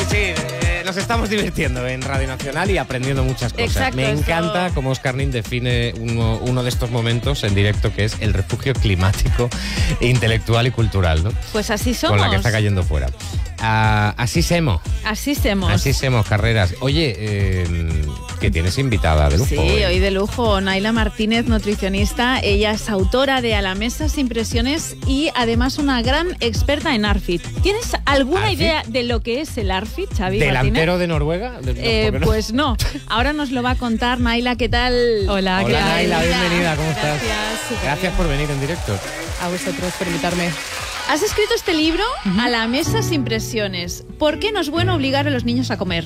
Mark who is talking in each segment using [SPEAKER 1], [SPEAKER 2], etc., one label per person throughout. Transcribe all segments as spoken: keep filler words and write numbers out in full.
[SPEAKER 1] sí, eh, nos estamos divirtiendo en Radio Nacional y aprendiendo muchas cosas.
[SPEAKER 2] Exacto,
[SPEAKER 1] Me encanta
[SPEAKER 2] eso.
[SPEAKER 1] cómo Óscar Nin define uno, uno de estos momentos en directo, que es el refugio climático, intelectual y cultural, ¿no?
[SPEAKER 2] Pues así somos.
[SPEAKER 1] Con la que está cayendo fuera. Ah, así semos.
[SPEAKER 2] Así semos.
[SPEAKER 1] Así semos, Carreras. Oye, eh, que tienes invitada de lujo.
[SPEAKER 2] Sí,
[SPEAKER 1] hoy.
[SPEAKER 2] hoy de lujo. Naila Martínez, nutricionista. Ella es autora de A la Mesa Sin Presiones y además una gran experta en ARFID. ¿Tienes alguna
[SPEAKER 1] ¿ARFID?
[SPEAKER 2] idea de lo que es el ARFID, Xavi
[SPEAKER 1] ¿Delantero
[SPEAKER 2] Martínez?
[SPEAKER 1] de Noruega? No,
[SPEAKER 2] Eh,
[SPEAKER 1] ¿por qué no?
[SPEAKER 2] pues no. Ahora nos lo va a contar Naila. ¿Qué tal?
[SPEAKER 3] Hola, ¿qué
[SPEAKER 1] Hola,
[SPEAKER 3] tal?
[SPEAKER 1] Naila, bienvenida. ¿Cómo estás?
[SPEAKER 3] Gracias, súper
[SPEAKER 1] Gracias
[SPEAKER 3] bien.
[SPEAKER 1] por venir en directo.
[SPEAKER 3] A vosotros por invitarme.
[SPEAKER 2] Has escrito este libro, A la Mesa Sin Presiones. ¿Por qué no es bueno obligar a los niños a comer?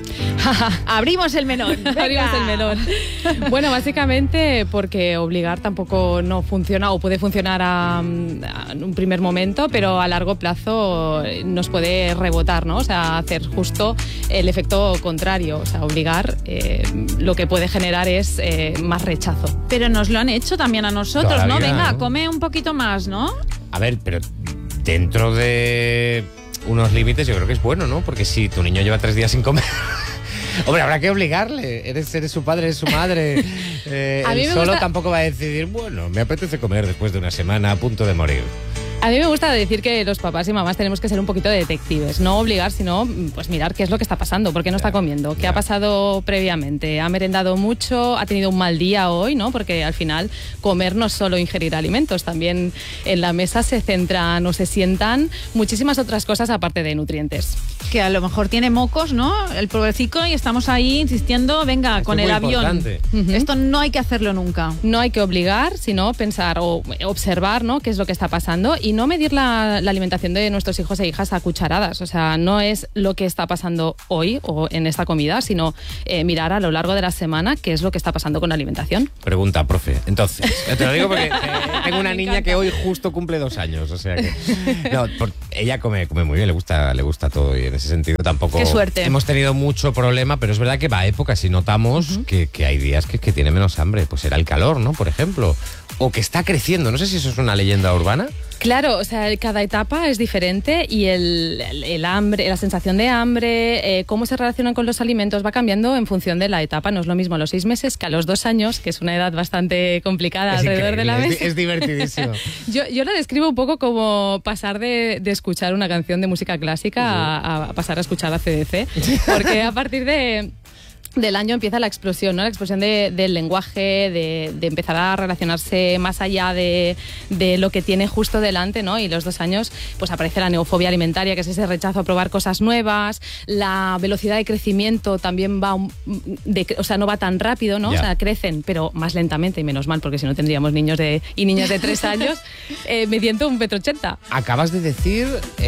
[SPEAKER 2] Abrimos el melón. Venga.
[SPEAKER 3] Abrimos el melón. Bueno, básicamente porque obligar tampoco no funciona o puede funcionar a, a un primer momento, pero a largo plazo nos puede rebotar, ¿no? O sea, hacer justo el efecto contrario. O sea, obligar eh, lo que puede generar es eh, más rechazo.
[SPEAKER 2] Pero nos lo han hecho también a nosotros,
[SPEAKER 1] Toda la
[SPEAKER 2] ¿no?
[SPEAKER 1] vida,
[SPEAKER 2] Venga,
[SPEAKER 1] ¿no?
[SPEAKER 2] come un poquito más, ¿no?
[SPEAKER 1] A ver, pero dentro de unos límites yo creo que es bueno, ¿no? Porque si tu niño lleva tres días sin comer... Hombre, habrá que obligarle. Eres, eres su padre, eres su madre. Eh,
[SPEAKER 3] A mí
[SPEAKER 1] él
[SPEAKER 3] me
[SPEAKER 1] solo
[SPEAKER 3] gusta-
[SPEAKER 1] tampoco va a decidir, bueno, me apetece comer después de una semana a punto de morir.
[SPEAKER 3] A mí me gusta decir que los papás y mamás tenemos que ser un poquito detectives, no obligar, sino pues mirar qué es lo que está pasando, por qué no está comiendo, qué
[SPEAKER 1] ya.
[SPEAKER 3] ha pasado previamente, ha merendado mucho, ha tenido un mal día hoy, ¿no? Porque al final comer no es solo ingerir alimentos, también en la mesa se centran o se sientan muchísimas otras cosas aparte de nutrientes.
[SPEAKER 2] Que a lo mejor tiene mocos, ¿no? El pobrecito, y estamos ahí insistiendo, venga,
[SPEAKER 1] Esto
[SPEAKER 2] con
[SPEAKER 1] es
[SPEAKER 2] el
[SPEAKER 1] muy
[SPEAKER 2] avión.
[SPEAKER 1] importante.
[SPEAKER 3] Ujú.
[SPEAKER 2] Esto no hay que hacerlo nunca.
[SPEAKER 3] No hay que obligar, sino pensar o observar, ¿no?, qué es lo que está pasando y no medir la, la alimentación de nuestros hijos e hijas a cucharadas. O sea, no es lo que está pasando hoy o en esta comida, sino eh, mirar a lo largo de la semana qué es lo que está pasando con la alimentación.
[SPEAKER 1] Pregunta, profe. Entonces, te lo digo porque eh, tengo una
[SPEAKER 3] Me
[SPEAKER 1] niña
[SPEAKER 3] encanta.
[SPEAKER 1] que hoy justo cumple dos años, o sea que... No, por- ella come, come muy bien, le gusta, le gusta todo y en ese sentido tampoco...
[SPEAKER 2] Qué suerte.
[SPEAKER 1] Hemos tenido mucho problema, pero es verdad que va a épocas y notamos que, que hay días que, que tiene menos hambre. Pues será el calor, ¿no? Por ejemplo. O que está creciendo. No sé si eso es una leyenda urbana.
[SPEAKER 3] Claro, o sea, cada etapa es diferente y el, el- el hambre, la sensación de hambre, eh, cómo se relacionan con los alimentos va cambiando en función de la etapa. No es lo mismo a los seis meses que a los dos años, que es una edad bastante complicada
[SPEAKER 1] Es
[SPEAKER 3] alrededor de la
[SPEAKER 1] increíble,
[SPEAKER 3] mesa.
[SPEAKER 1] es, es divertidísimo.
[SPEAKER 3] Yo, yo lo describo un poco como pasar de, de escuchar una canción de música clásica a, a pasar a escuchar a C D C, porque a partir de... del año empieza la explosión, ¿no? La explosión de, del lenguaje, de, de empezar a relacionarse más allá de, de lo que tiene justo delante, ¿no? Y los dos años, pues aparece la neofobia alimentaria, que es ese rechazo a probar cosas nuevas. La velocidad de crecimiento también va, un- de, o sea, no va tan rápido, ¿no?
[SPEAKER 1] Ya.
[SPEAKER 3] O sea, crecen, pero más lentamente y menos mal, porque si no tendríamos niños de, y niñas de tres años eh, midiendo un metro ochenta.
[SPEAKER 1] Acabas de decir...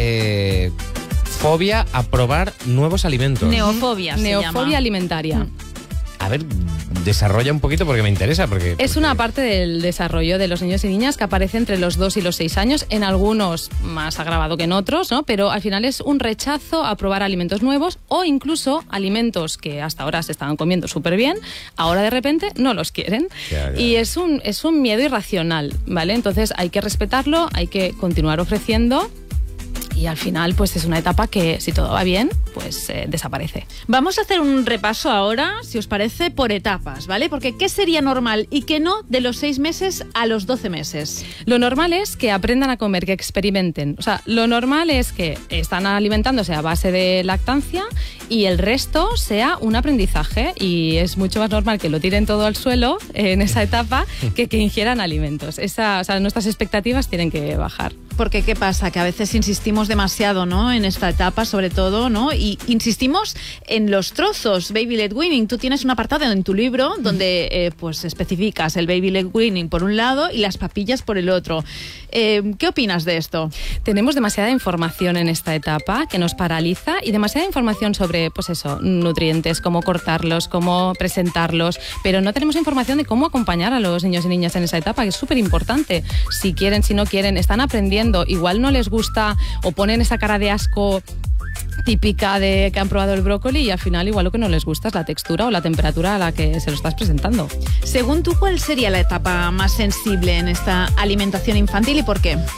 [SPEAKER 1] eh, fobia a probar nuevos alimentos.
[SPEAKER 2] Neofobia se
[SPEAKER 3] Neofobia
[SPEAKER 2] llama.
[SPEAKER 3] alimentaria.
[SPEAKER 1] A ver, desarrolla un poquito porque me interesa. Porque,
[SPEAKER 3] Es
[SPEAKER 1] porque-
[SPEAKER 3] una parte del desarrollo de los niños y niñas que aparece entre los dos y los seis años, en algunos más agravado que en otros, ¿no? Pero al final es un rechazo a probar alimentos nuevos o incluso alimentos que hasta ahora se estaban comiendo súper bien, ahora de repente no los quieren.
[SPEAKER 1] Ya, ya.
[SPEAKER 3] Y es un, es un miedo irracional, ¿vale? Entonces hay que respetarlo, hay que continuar ofreciendo. Y al final, pues es una etapa que, si todo va bien, pues eh, desaparece.
[SPEAKER 2] Vamos a hacer un repaso ahora, si os parece, por etapas, ¿vale? Porque ¿qué sería normal y qué no de los seis meses a los doce meses?
[SPEAKER 3] Lo normal es que aprendan a comer, que experimenten. O sea, lo normal es que están alimentándose a base de lactancia y el resto sea un aprendizaje. Y es mucho más normal que lo tiren todo al suelo en esa etapa que que ingieran alimentos. Esa, o sea, nuestras expectativas tienen que bajar.
[SPEAKER 2] Porque ¿qué pasa? Que a veces insistimos demasiado, ¿no? En esta etapa, sobre todo, ¿no? Y insistimos en los trozos, baby led weaning. Tú tienes un apartado en tu libro donde eh, pues especificas el baby led weaning por un lado y las papillas por el otro. Eh, ¿Qué opinas de esto?
[SPEAKER 3] Tenemos demasiada información en esta etapa que nos paraliza y demasiada información sobre, pues eso, nutrientes, cómo cortarlos, cómo presentarlos, pero no tenemos información de cómo acompañar a los niños y niñas en esa etapa, que es súper importante. Si quieren, si no quieren, están aprendiendo, igual no les gusta o ponen esa cara de asco típica de que han probado el brócoli y al final igual lo que no les gusta es la textura o la temperatura a la que se lo estás presentando.
[SPEAKER 2] Según tú, ¿cuál sería la etapa más sensible en esta alimentación infantil y por qué?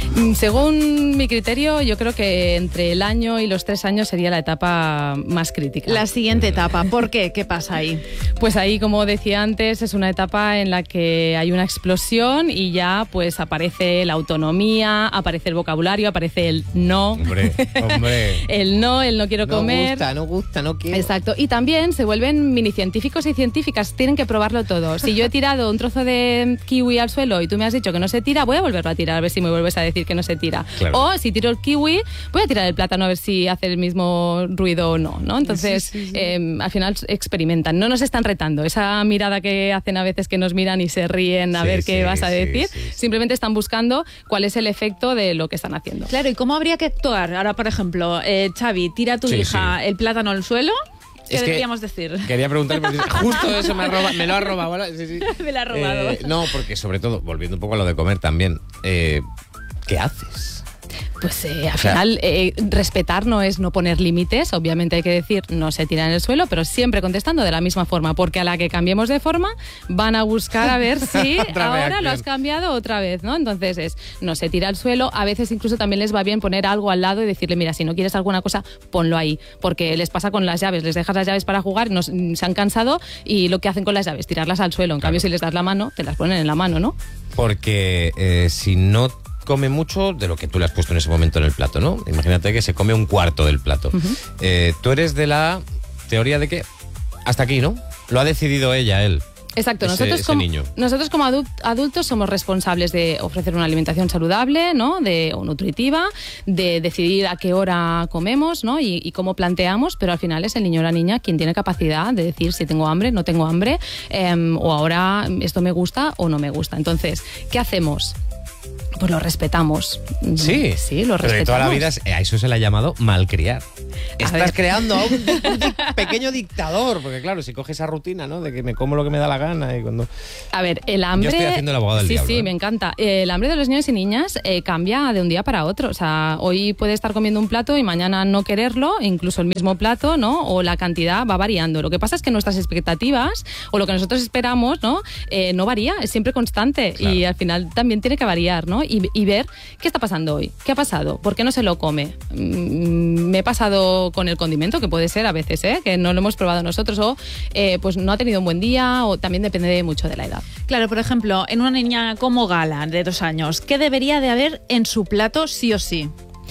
[SPEAKER 3] Según mi criterio, yo creo que entre el año y los tres años sería la etapa más crítica.
[SPEAKER 2] La siguiente etapa, ¿por qué? ¿Qué pasa ahí?
[SPEAKER 3] Pues ahí, como decía antes, es una etapa en la que hay una explosión y ya pues aparece la autonomía, aparece el vocabulario, aparece el no.
[SPEAKER 1] Hombre, hombre.
[SPEAKER 3] El no, el no quiero
[SPEAKER 1] no
[SPEAKER 3] comer.
[SPEAKER 1] No gusta, no gusta, no quiero.
[SPEAKER 3] Exacto. Y también se vuelven mini científicos y científicas, tienen que probarlo todo. Si yo he tirado un trozo de kiwi al suelo y tú me has dicho que no se tira, voy a volverlo a tirar a ver si me vuelves a decir que no se tira.
[SPEAKER 1] Claro.
[SPEAKER 3] O si tiro el kiwi, voy a tirar el plátano a ver si hace el mismo ruido o no, ¿no? Entonces, sí, sí, sí. Eh, al final experimentan, no nos están retando. Esa mirada que hacen a veces que nos miran y se ríen a sí, ver qué sí, vas a decir, sí, sí, sí. simplemente están buscando cuál es el efecto de lo que están haciendo.
[SPEAKER 2] Claro, ¿y cómo habría que actuar? Ahora, por ejemplo, eh, Xavi, tira a tu sí, hija sí. el plátano al suelo. ¿Qué es deberíamos decir?
[SPEAKER 1] Quería preguntarle, porque justo eso me, roba, me lo ha robado. ¿Vale? Sí, sí.
[SPEAKER 2] me lo ha robado.
[SPEAKER 1] Eh, no, porque sobre todo, volviendo un poco a lo de comer también, eh, ¿qué haces?
[SPEAKER 3] Pues eh, al o sea, final eh, respetar no es no poner límites, obviamente hay que decir no se tira en el suelo, pero siempre contestando de la misma forma, porque a la que cambiemos de forma van a buscar a ver si ahora reacción. Lo has cambiado otra vez, ¿no? Entonces es no se tira al suelo, a veces incluso también les va bien poner algo al lado y decirle mira, si no quieres alguna cosa, ponlo ahí, porque les pasa con las llaves, les dejas las llaves para jugar, nos, se han cansado y lo que hacen con las llaves, tirarlas al suelo, en claro. cambio si les das la mano, te las ponen en la mano, ¿no?
[SPEAKER 1] Porque eh, si no come mucho de lo que tú le has puesto en ese momento en el plato, ¿no? Imagínate que se come un cuarto del plato. Uh-huh. Eh, tú eres de la teoría de que hasta aquí, ¿no? Lo ha decidido ella, él.
[SPEAKER 3] Exacto,
[SPEAKER 1] ese,
[SPEAKER 3] nosotros,
[SPEAKER 1] ese
[SPEAKER 3] como,
[SPEAKER 1] niño.
[SPEAKER 3] nosotros como adultos somos responsables de ofrecer una alimentación saludable, ¿no? De, o nutritiva, de decidir a qué hora comemos, ¿no? Y, y cómo planteamos, pero al final es el niño o la niña quien tiene capacidad de decir si tengo hambre, no tengo hambre, eh, o ahora esto me gusta o no me gusta. Entonces, ¿qué hacemos? Pues lo respetamos.
[SPEAKER 1] Sí,
[SPEAKER 3] sí, lo respetamos.
[SPEAKER 1] Pero de toda la vida a eso se le ha llamado malcriar. A Estás ver. creando a un, un pequeño dictador, porque claro, si coges esa rutina, ¿no? De que me como lo que me da la gana y cuando...
[SPEAKER 3] A ver, el hambre...
[SPEAKER 1] Yo estoy haciendo el abogado del
[SPEAKER 3] sí,
[SPEAKER 1] diablo.
[SPEAKER 3] Sí, sí,
[SPEAKER 1] ¿eh?
[SPEAKER 3] me encanta. El hambre de los niños y niñas eh, cambia de un día para otro. O sea, hoy puede estar comiendo un plato y mañana no quererlo, incluso el mismo plato, ¿no? O la cantidad va variando. Lo que pasa es que nuestras expectativas o lo que nosotros esperamos, ¿no? Eh, no varía, es siempre constante. Claro. Y al final también tiene que variar, ¿no? Y, y ver qué está pasando hoy, qué ha pasado, por qué no se lo come. Me he pasado con el condimento, que puede ser a veces, ¿eh? Que no lo hemos probado nosotros, o eh, pues no ha tenido un buen día, o también depende mucho de la edad.
[SPEAKER 2] Claro, por ejemplo, en una niña como Gala, de dos años, ¿qué debería de haber en su plato sí o sí?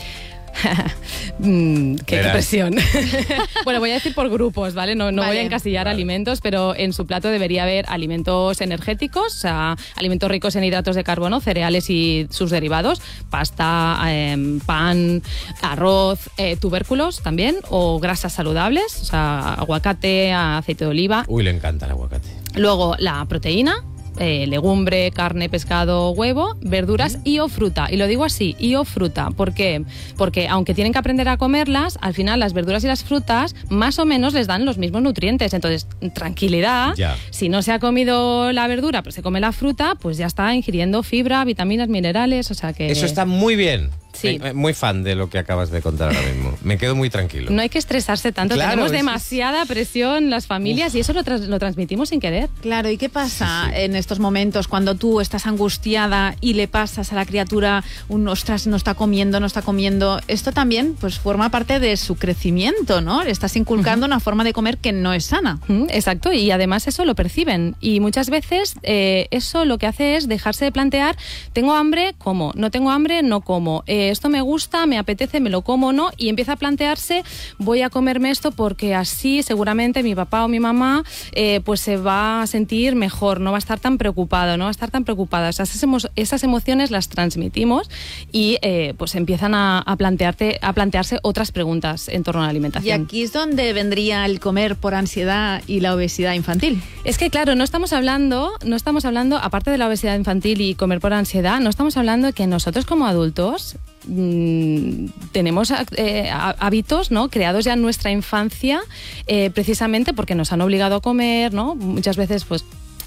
[SPEAKER 3] mm, qué, qué presión. Bueno, voy a decir por grupos, ¿vale? No, no vale, voy a encasillar vale. alimentos, pero en su plato debería haber alimentos energéticos, o sea, alimentos ricos en hidratos de carbono, cereales y sus derivados, pasta, eh, pan, arroz, eh, tubérculos también, o grasas saludables, o sea, aguacate, aceite de oliva.
[SPEAKER 1] Uy, le encanta el aguacate.
[SPEAKER 3] Luego la proteína. Eh, legumbre, carne, pescado, huevo, verduras y o fruta. Y lo digo así, y o fruta. ¿Por qué? Porque aunque tienen que aprender a comerlas, al final las verduras y las frutas más o menos les dan los mismos nutrientes. Entonces, tranquilidad.
[SPEAKER 1] Ya.
[SPEAKER 3] Si no se ha comido la verdura, pues se come la fruta, pues ya está ingiriendo fibra, vitaminas, minerales, o sea que...
[SPEAKER 1] Eso está muy bien.
[SPEAKER 3] Sí.
[SPEAKER 1] Muy fan de lo que acabas de contar ahora mismo. Me quedo muy tranquilo.
[SPEAKER 3] No hay que estresarse tanto. Claro, tenemos demasiada presión las familias Uf. y eso lo, trans lo transmitimos sin querer.
[SPEAKER 2] Claro, ¿y qué pasa
[SPEAKER 1] sí, sí.
[SPEAKER 2] en estos momentos cuando tú estás angustiada y le pasas a la criatura un ostras, no está comiendo, no está comiendo? Esto también pues forma parte de su crecimiento, ¿no? Le estás inculcando uh-huh. una forma de comer que no es sana.
[SPEAKER 3] Uh-huh. Exacto, y además eso lo perciben. Y muchas veces eh, eso lo que hace es dejarse de plantear, tengo hambre, como, no tengo hambre, no como. Eh, esto me gusta, me apetece, me lo como, ¿no? Y empieza a plantearse, voy a comerme esto porque así seguramente mi papá o mi mamá eh, pues se va a sentir mejor, no va a estar tan preocupado, no va a estar tan preocupada. O sea, esas, emo esas emociones las transmitimos y eh, pues empiezan a, a, plantearte, a plantearse otras preguntas en torno a la alimentación.
[SPEAKER 2] Y aquí es donde vendría el comer por ansiedad y la obesidad infantil.
[SPEAKER 3] Es que claro, no estamos hablando, no estamos hablando, aparte de la obesidad infantil y comer por ansiedad, no estamos hablando de que nosotros como adultos mmm, tenemos eh, hábitos, ¿no? creados ya en nuestra infancia, eh, precisamente porque nos han obligado a comer, ¿no? Muchas veces pues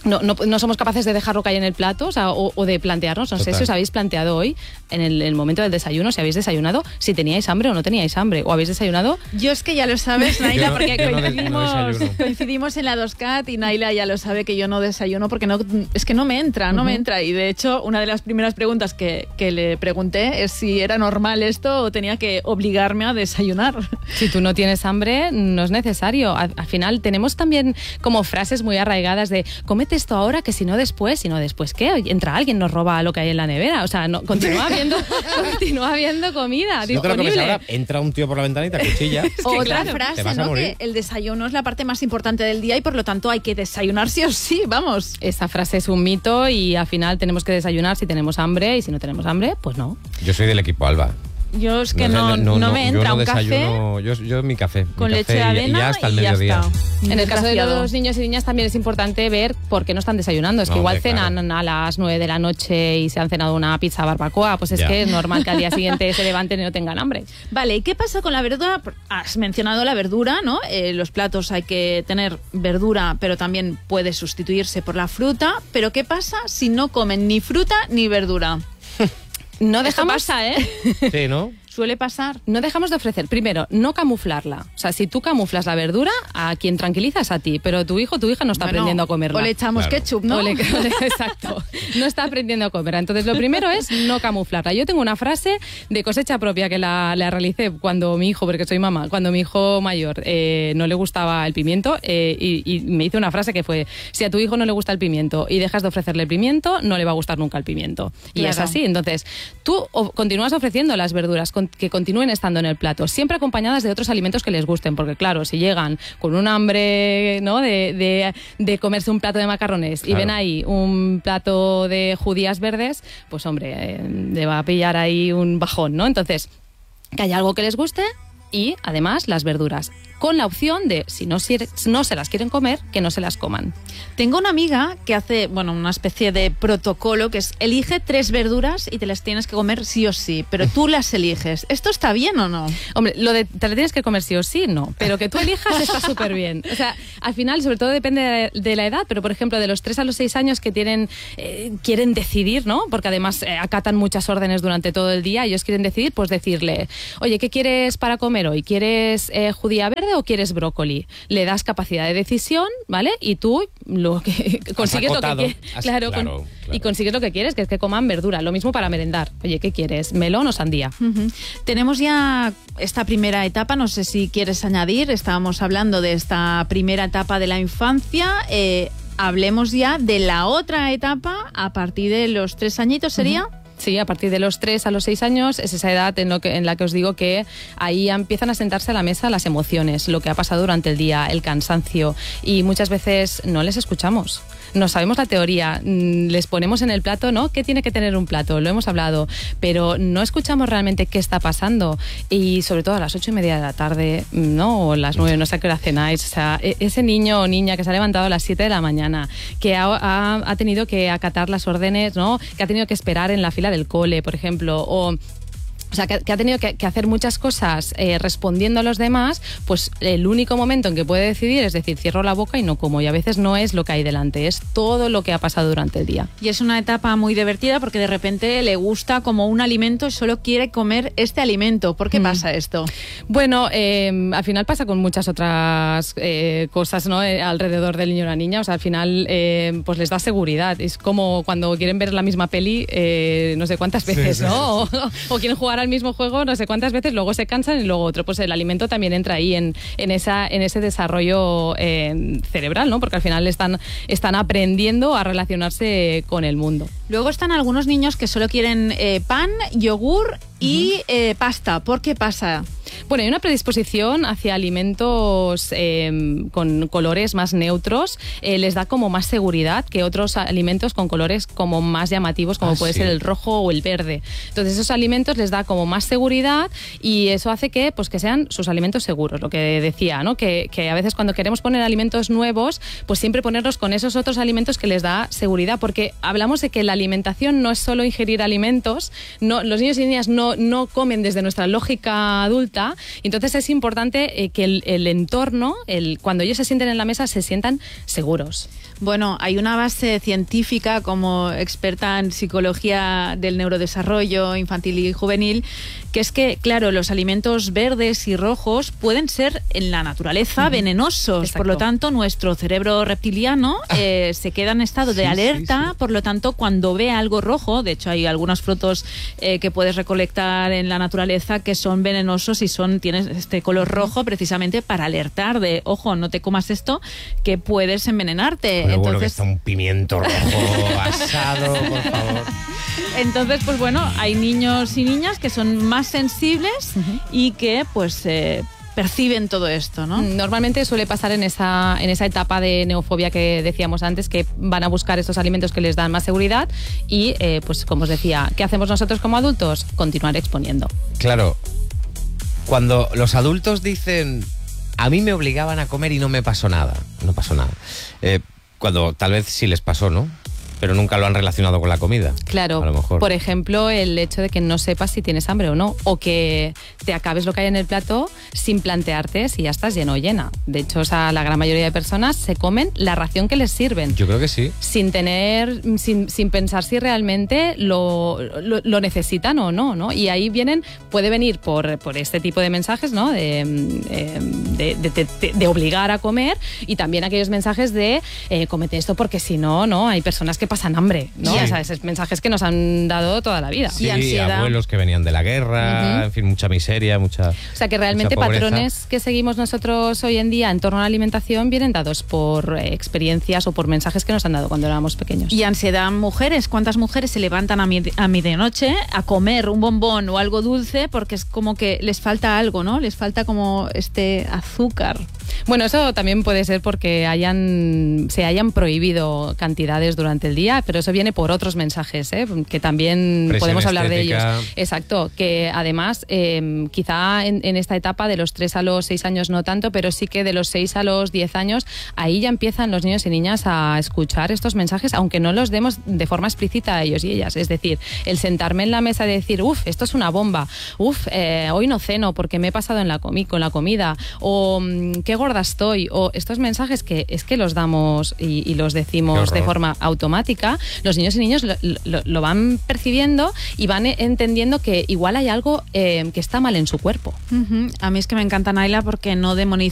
[SPEAKER 3] No, no, no somos capaces de dejarlo caer en el plato, o, sea, o, o de plantearnos, no
[SPEAKER 1] Total.
[SPEAKER 3] sé si os habéis planteado hoy, en el, el momento del desayuno, si habéis desayunado, si teníais hambre o no teníais hambre, o habéis desayunado.
[SPEAKER 2] Yo es que ya lo sabes, Naila,
[SPEAKER 1] Yo no-
[SPEAKER 2] porque
[SPEAKER 1] yo no de- no
[SPEAKER 2] coincidimos,
[SPEAKER 1] desayuno.
[SPEAKER 2] coincidimos en la dos cat y Naila ya lo sabe que yo no desayuno porque no, es que no me entra, no me entra. Y de hecho, una de las primeras preguntas que, que le pregunté es si era normal esto o tenía que obligarme a desayunar.
[SPEAKER 3] Si tú no tienes hambre, no es necesario. Al, al final tenemos también como frases muy arraigadas de cómete esto ahora que si no después, si no después, ¿qué? Entra alguien, nos roba lo que hay en la nevera. O sea, no, continúa habiendo, continúa habiendo comida
[SPEAKER 1] No te lo comes
[SPEAKER 3] disponible.
[SPEAKER 1] ahora, entra un tío por la ventana y te acuchilla.
[SPEAKER 2] Otra
[SPEAKER 3] claro,
[SPEAKER 1] te
[SPEAKER 2] frase,
[SPEAKER 1] vas a
[SPEAKER 2] ¿no?
[SPEAKER 1] morir.
[SPEAKER 2] Que el desayuno es la parte más importante del día y por lo tanto hay que desayunar sí o sí, vamos.
[SPEAKER 3] Esa frase es un mito y al final tenemos que desayunar si tenemos hambre y si no tenemos hambre, pues no.
[SPEAKER 1] Yo soy del equipo Alba.
[SPEAKER 2] Yo es que
[SPEAKER 1] sé,
[SPEAKER 2] no, no, me
[SPEAKER 1] yo
[SPEAKER 2] entra
[SPEAKER 1] no
[SPEAKER 2] un café
[SPEAKER 1] desayuno, Yo, yo mi café.
[SPEAKER 2] con
[SPEAKER 1] mi
[SPEAKER 2] leche
[SPEAKER 1] café
[SPEAKER 2] de
[SPEAKER 1] y-
[SPEAKER 2] avena
[SPEAKER 1] y ya hasta el
[SPEAKER 2] y ya
[SPEAKER 1] mediodía.
[SPEAKER 2] está.
[SPEAKER 3] En el caso de
[SPEAKER 2] Desgraciado.
[SPEAKER 3] los niños y niñas también es importante ver por qué no están desayunando. Es que
[SPEAKER 1] No,
[SPEAKER 3] igual
[SPEAKER 1] hombre,
[SPEAKER 3] cenan
[SPEAKER 1] claro.
[SPEAKER 3] a las nueve de la noche y se han cenado una pizza barbacoa, pues es
[SPEAKER 1] Ya.
[SPEAKER 3] que es normal que al día siguiente se levanten y no tengan hambre.
[SPEAKER 2] Vale, ¿y qué pasa con la verdura? Has mencionado la verdura, ¿no? Eh, los platos hay que tener verdura, pero también puede sustituirse por la fruta. Pero ¿qué pasa si no comen ni fruta ni verdura?
[SPEAKER 3] No
[SPEAKER 2] Esto
[SPEAKER 3] dejamos,
[SPEAKER 2] pasa, ¿eh?
[SPEAKER 1] Sí, ¿no?
[SPEAKER 2] Suele pasar.
[SPEAKER 3] no dejamos de ofrecer, primero, no camuflarla. O sea, si tú camuflas la verdura, a quien tranquilizas a ti, pero tu hijo o tu hija no está
[SPEAKER 2] Bueno,
[SPEAKER 3] aprendiendo a comerla.
[SPEAKER 2] O le echamos
[SPEAKER 1] Claro.
[SPEAKER 2] ketchup, ¿no?
[SPEAKER 3] O le- exacto. No está aprendiendo a comer. Entonces, lo primero es no camuflarla. Yo tengo una frase de cosecha propia que la, la realicé cuando mi hijo, porque soy mamá, cuando mi hijo mayor eh, no le gustaba el pimiento eh, y, y me hice una frase que fue, si a tu hijo no le gusta el pimiento y dejas de ofrecerle pimiento, no le va a gustar nunca el pimiento. Y
[SPEAKER 2] Claro.
[SPEAKER 3] es así. Entonces, tú o- continúas ofreciendo las verduras con- que continúen estando en el plato, siempre acompañadas de otros alimentos que les gusten, porque claro, si llegan con un hambre, ¿no?, de, de, de comerse un plato de macarrones y
[SPEAKER 1] Claro.
[SPEAKER 3] ven ahí un plato de judías verdes, pues hombre, eh, le va a pillar ahí un bajón, ¿no? Entonces, que haya algo que les guste y además las verduras, con la opción de, si no, si no se las quieren comer, que no se las coman.
[SPEAKER 2] Tengo una amiga que hace, bueno, una especie de protocolo que es elige tres verduras y te las tienes que comer sí o sí, pero tú las eliges. ¿Esto está bien o no?
[SPEAKER 3] Hombre, lo de te la tienes que comer sí o sí, no. Pero que tú elijas está súper bien. O sea, al final, sobre todo depende de la, de la edad, pero por ejemplo, de los tres a los seis años que tienen, eh, quieren decidir, ¿no? Porque además eh, acatan muchas órdenes durante todo el día, ellos quieren decidir, pues decirle, oye, ¿qué quieres para comer hoy? ¿Quieres eh, judía verde o quieres brócoli? Le das capacidad de decisión, ¿vale? Y tú lo que consigues lo que
[SPEAKER 1] acotado.
[SPEAKER 3] quieres.
[SPEAKER 1] Has-
[SPEAKER 3] Claro,
[SPEAKER 1] claro,
[SPEAKER 3] con-
[SPEAKER 1] claro.
[SPEAKER 3] y consigues lo que quieres, que es que coman verdura. Lo mismo para merendar. Oye, ¿qué quieres? ¿Melón o sandía?
[SPEAKER 2] Ujú. Tenemos ya esta primera etapa, no sé si quieres añadir, estábamos hablando de esta primera etapa de la infancia, eh, hablemos ya de la otra etapa a partir de los tres añitos, ¿sería?
[SPEAKER 3] Sí, a partir de los tres a los seis años es esa edad en, lo que, en la que os digo que ahí ya empiezan a sentarse a la mesa las emociones, lo que ha pasado durante el día, el cansancio, y muchas veces no les escuchamos. No sabemos la teoría, mm, les ponemos en el plato, ¿no? ¿Qué tiene que tener un plato? Lo hemos hablado, pero no escuchamos realmente qué está pasando. Y sobre todo a las ocho y media de la tarde, ¿no? O las nueve, no sé a qué hora cenáis. O sea, e- ese niño o niña que se ha levantado a las siete de la mañana, que ha, ha- ha tenido que acatar las órdenes, ¿no? Que ha tenido que esperar en la fila del cole, por ejemplo, o... O sea, que, que ha tenido que, que hacer muchas cosas eh, respondiendo a los demás, pues el único momento en que puede decidir es decir, cierro la boca y no como. Y a veces no es lo que hay delante, es todo lo que ha pasado durante el día.
[SPEAKER 2] Y es una etapa muy divertida porque de repente le gusta como un alimento y solo quiere comer este alimento. ¿Por qué
[SPEAKER 3] Mm.
[SPEAKER 2] pasa esto?
[SPEAKER 3] Bueno, eh, al final pasa con muchas otras eh, cosas, ¿no? Eh, alrededor del niño o la niña. O sea, al final eh, pues les da seguridad. Es como cuando quieren ver la misma peli eh, no sé cuántas veces,
[SPEAKER 1] sí,
[SPEAKER 3] ¿no? O, o quieren jugar al mismo juego no sé cuántas veces, luego se cansan y luego otro. Pues el alimento también entra ahí en, en, esa, en ese desarrollo eh, cerebral, ¿no? Porque al final están, están aprendiendo a relacionarse con el mundo.
[SPEAKER 2] Luego están algunos niños que solo quieren eh, pan, yogur y eh, pasta. ¿Por qué pasa?
[SPEAKER 3] Bueno, hay una predisposición hacia alimentos eh, con colores más neutros, eh, les da como más seguridad que otros alimentos con colores como más llamativos, como
[SPEAKER 1] Ah,
[SPEAKER 3] puede
[SPEAKER 1] sí.
[SPEAKER 3] ser el rojo o el verde. Entonces esos alimentos les da como más seguridad y eso hace que, pues, que sean sus alimentos seguros, lo que decía, ¿no? Que, que a veces cuando queremos poner alimentos nuevos, pues siempre ponerlos con esos otros alimentos que les da seguridad, porque hablamos de que la alimentación no es solo ingerir alimentos, no, los niños y niñas no, no comen desde nuestra lógica adulta. Entonces es importante eh, que el, el entorno, el, cuando ellos se sienten en la mesa, se sientan seguros.
[SPEAKER 2] Bueno, hay una base científica como experta en psicología del neurodesarrollo infantil y juvenil, que es que, claro, los alimentos verdes y rojos pueden ser en la naturaleza uh-huh. venenosos.
[SPEAKER 3] Exacto.
[SPEAKER 2] Por lo tanto, nuestro cerebro reptiliano eh, se queda en estado de
[SPEAKER 1] sí,
[SPEAKER 2] alerta.
[SPEAKER 1] Sí, sí.
[SPEAKER 2] Por lo tanto, cuando ve algo rojo, de hecho hay algunos frutos eh, que puedes recolectar en la naturaleza que son venenosos y son tienes este color rojo precisamente para alertar de, ojo, no te comas esto, que puedes envenenarte.
[SPEAKER 1] Pero
[SPEAKER 2] Entonces,
[SPEAKER 1] bueno, que está un pimiento rojo asado, por favor.
[SPEAKER 2] Entonces, pues bueno, hay niños y niñas que son más sensibles uh-huh. y que pues eh, perciben todo esto, ¿no?
[SPEAKER 3] Normalmente suele pasar en esa, en esa etapa de neofobia que decíamos antes, que van a buscar estos alimentos que les dan más seguridad y, eh, pues como os decía, ¿qué hacemos nosotros como adultos? Continuar exponiendo.
[SPEAKER 1] Claro, cuando los adultos dicen, a mí me obligaban a comer y no me pasó nada, no pasó nada. Eh, cuando tal vez sí les pasó, ¿no? Pero nunca lo han relacionado con la comida.
[SPEAKER 3] Claro,
[SPEAKER 1] a lo mejor.
[SPEAKER 3] Por ejemplo, el hecho de que no sepas si tienes hambre o no, o que te acabes lo que hay en el plato sin plantearte si ya estás lleno o llena. De hecho, o sea, la gran mayoría de personas se comen la ración que les sirven.
[SPEAKER 1] Yo creo que sí.
[SPEAKER 3] Sin tener, sin, sin pensar si realmente lo, lo, lo necesitan o no, ¿no? Y ahí vienen, puede venir por, por este tipo de mensajes, ¿no? De, de, de, de, de, de obligar a comer, y también aquellos mensajes de eh, cómete esto porque si no, ¿no? Hay personas que pasan hambre, ¿no?
[SPEAKER 1] Sí.
[SPEAKER 3] O sea, esos mensajes que nos han dado toda la vida.
[SPEAKER 1] Sí,
[SPEAKER 2] y ansiedad.
[SPEAKER 1] Abuelos que venían de la guerra, uh-huh. en fin, mucha miseria, mucha.
[SPEAKER 3] O sea, que realmente patrones que seguimos nosotros hoy en día en torno a la alimentación vienen dados por eh, experiencias o por mensajes que nos han dado cuando éramos pequeños.
[SPEAKER 2] Y ansiedad, mujeres. ¿Cuántas mujeres se levantan a, mi, a medianoche a comer un bombón o algo dulce porque es como que les falta algo, ¿no? Les falta como este azúcar.
[SPEAKER 3] Bueno, eso también puede ser porque hayan, se hayan prohibido cantidades durante el día, pero eso viene por otros mensajes, ¿eh? Que también
[SPEAKER 1] Presión
[SPEAKER 3] podemos hablar
[SPEAKER 1] estética.
[SPEAKER 3] de ellos. Exacto, que además eh, quizá en, en esta etapa de los tres a los seis años no tanto, pero sí que de los seis a los diez años, ahí ya empiezan los niños y niñas a escuchar estos mensajes, aunque no los demos de forma explícita a ellos y ellas. Es decir, el sentarme en la mesa y decir, uff, esto es una bomba, uff, eh, hoy no ceno porque me he pasado en la comi con la comida, o qué gorda estoy, o estos mensajes que es que los damos y, y los decimos de forma automática, los niños y niños lo, lo, lo van percibiendo y van entendiendo que igual hay algo eh, que está mal en su cuerpo.
[SPEAKER 2] Uh-huh. A mí es que me encanta Naila porque no demoniza